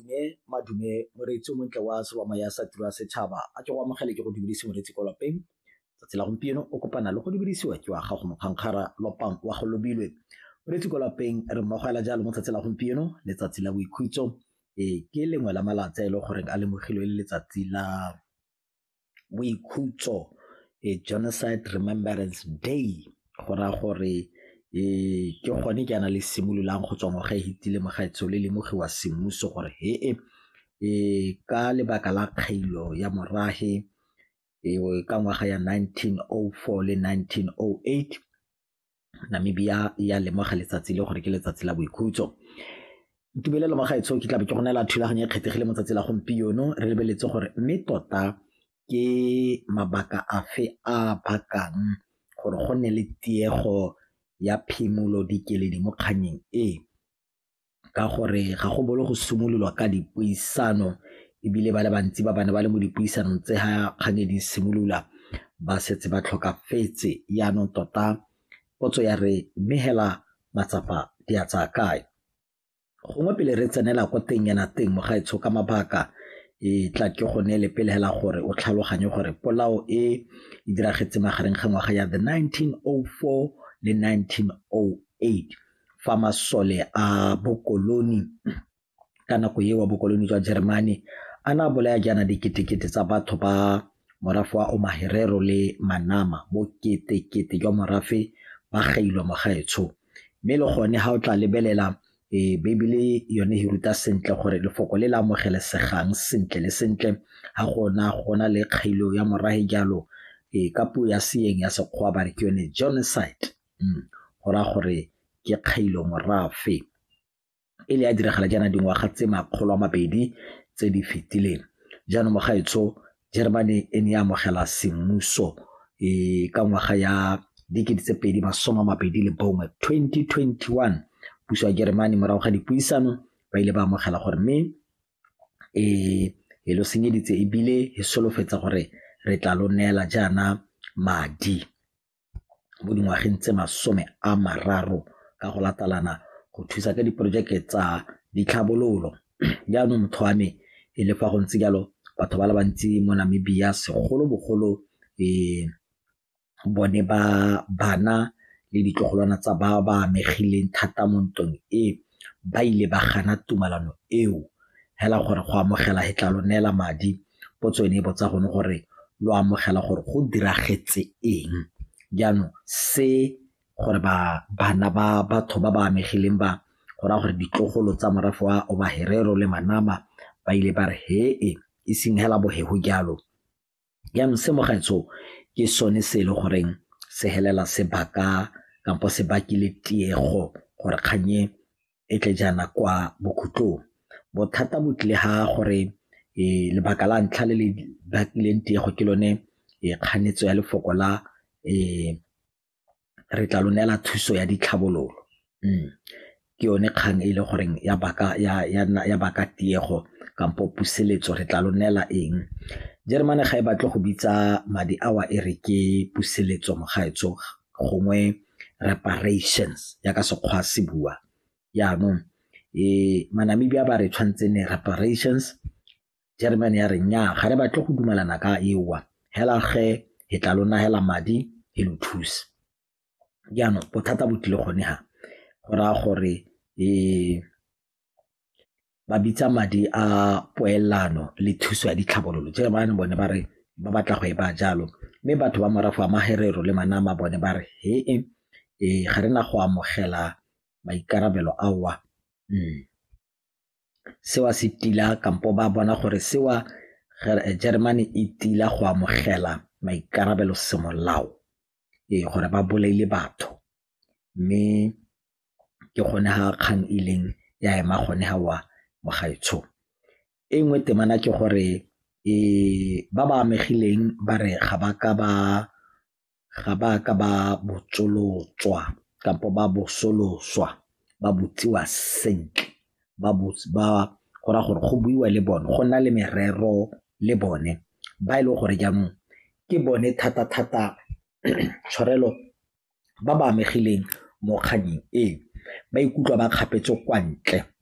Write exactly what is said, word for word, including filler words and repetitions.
madume madume moreetsi o montle wa sebama ya sa tiro ya setšhaba a ke go amogele ke go dumedise moreetsi ko lapeng tsatsi la gompieno o kopana le go dumedisiwa ke wa gago mokgangkgara lopang wa go lobilwe moreetsi ko lapeng re mmogela jalo mo tsatsi la gompieno letsatsi la boikhutso e ke lengwe la malatsi a e le gore a lemogilwe le letsatsi la boikhutso e Genocide Remembrance Day go ra gore e ke gone ke ana le simololang go tswa ngwaga e hitile mogaetso le lemogiwa semmuso gore he e ka lebaka la kgailo ya morahe e ka ngwaga ya nineteen oh four le nineteen oh eight Namibia ya lemoga letsatsi le gore ke letsatsi la boikhutso. Ntumelelo mogaetso ke tlabe ke go nela thulaganyo e kgethegile mo tsatsi la gompieno re lebeletse gore mme tota ke mabaka afe a bakang gore go nne le tiego ya phimolo dikeledi mo kganyeng e ka gore ga go bolo go simololwa ka dipuisano ebile ba le bantsi ba bana ba le mo dipuisanong tse ha kganye di simolola ba setse ba tlhokafetse yaanong tota potso ya re mme hela matsapa di a tsaya kae gongwe pele re tsenela ko teng yana teng mogaetsho ka mabaka e tla ke go ne le pele hela gore o tlhaloganye gore polao e e diragetse magareng ga ngwaga ya the nineteen oh four le nineteen oh eight fa masole a bokoloni ka nako ye wa bokoloni jwa Germany a na bolaya jana diketekete tsa batho ba morafe wa Omaherero le Manama mo ketekete jwa morafe ba gailwa mogaetsho mme le gone ha o tla lebelela e Bibele yone e ruta sentle gore lefoko le la amogelesegang sentle le sentle ha gona gona le kgailo ya morahe jalo e ka puo ya seeng ya sekgwa ba re ke yone genocide mm gora gore ke kgailo morafe e le a diragala jana dingwaga tse makgolo a mabedi tse di fetileng jaanong mogaetsho Germany e ne ya amogela semmuso e ka ngwaga ya dikete tse pedi masome a mabedi le bongwe twenty twenty-one puso ya Germany morago ga dipuisano ba ile ba amogela gore mme e e lo senyeditse ebile e solofetsa gore re tla lo neela jana madi mo dingwageng tse masome a mararo ka go latalana go thusa ka diprojeke tsa ditlhabololo jaanong motho wa me e le fa go ntse jalo batho ba le bantsi mo Namibia segolo bogolo e bone ba bana le ditlogolwana tsa ba ba megileng thata mo ntong e ba ile ba gana tumalano eo hela gore go amogela he tla lo neela madi potso ene e botsa gone gore lo amogela gore go diragetse eng jaanong se gore ba bana ba batho ba ba megileng ba gora gore ditlogolo tsa morafe wa Omaherero le Manama ba ile ba re he e seng hela bohego jalo jaanong se mogaetso ke sone se le goreng se helela sebaka kampo se bakile tiego gore kganye e tle jana kwa bokhutlong bothata bo tle ha gore e lebaka la ntlha le le bakileng tiego ke lone e kganetso ya lefoko la e re tla lonela thuso ya ditlhabololo mm ke yone kgang e le goreng ya baka ya ya baka tiego kampo puseletso re tla lonela eng Germany ga e batle go bitsa madi awa e re ke puseletso mogaetso gongwe reparations ya ka sekgwa se bua yaanong e Manamibia ba re tshwantse ne reparations Germany ya re nya ga re batle go dumelana ka ewa hela ge e tla lona hela madi e lo thusa jaanong bothata bo tlile gone ha gora gore e ba bitsa madi a poelano le thuso ya ditlhabololo Germany bone ba re ba batla go e ba jalo mme batho ba morafe wa Maherero le Manama bone ba re he e ga rena go amogela maikarabelo awa mm sewa se tila kampo ba bona gore sewa Germany e tila go amogela maikarabelo semolao e gore ba boleile batho mme ke gone ha kgang ileng ya ema gone ha wa mogaetsho engwe temana ke gore e ba ba amegileng ba re ga ba ka ba ga ba ka ba botsolotswa kampo ba bosoloswa ba botsiwa sentle ba ba gora gore go buiwa le bone go nna le merero le bone ba ile gore jaanong ke bone thata thata tshwarelo ba ba amegileng mo kganyeng e ba ikutlwa ba kgapetse kwa ntle